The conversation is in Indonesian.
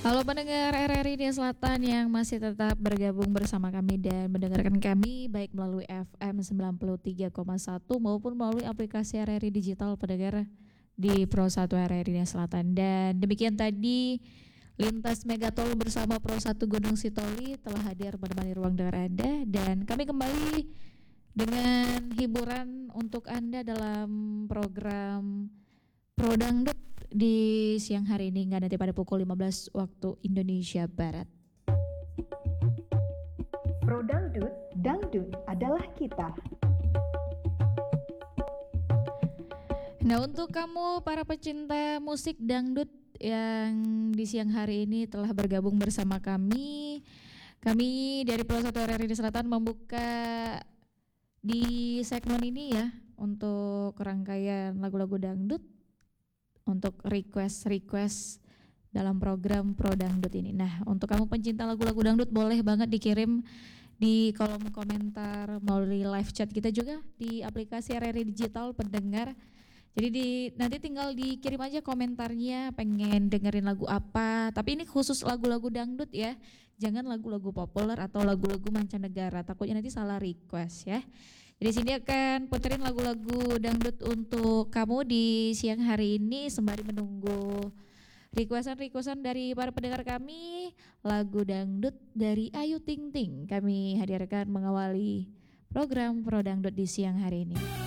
Halo pendengar RRI Dia Selatan yang masih tetap bergabung bersama kami dan mendengarkan kami baik melalui FM 93,1 maupun melalui aplikasi RRI Digital pendengar di Pro 1 RRI Dia Selatan. Dan demikian tadi Lintas Megatol bersama Pro 1 Gunung Sitoli telah hadir menemani ruang dengar Anda, dan kami kembali dengan hiburan untuk Anda dalam program Pro Dangdut di siang hari ini, nggak nanti pada pukul 15 waktu Indonesia Barat. Pro Dangdut, dangdut adalah kita. Nah, untuk kamu para pecinta musik dangdut yang di siang hari ini telah bergabung bersama kami dari Pro 1 RRI Selatan membuka di segmen ini ya untuk rangkaian lagu-lagu dangdut untuk request dalam program Pro Dangdut ini. Nah, untuk kamu pencinta lagu-lagu dangdut boleh banget dikirim di kolom komentar melalui live chat kita juga di aplikasi RRI Digital pendengar. Jadi nanti tinggal dikirim aja komentarnya pengen dengerin lagu apa. Tapi ini khusus lagu-lagu dangdut ya. Jangan lagu-lagu populer atau lagu-lagu mancanegara. Takutnya nanti salah request ya. Jadi sini akan puterin lagu-lagu dangdut untuk kamu di siang hari ini sembari menunggu requestan dari para pendengar kami. Lagu dangdut dari Ayu Ting Ting kami hadirkan mengawali program Pro Dangdut di siang hari ini.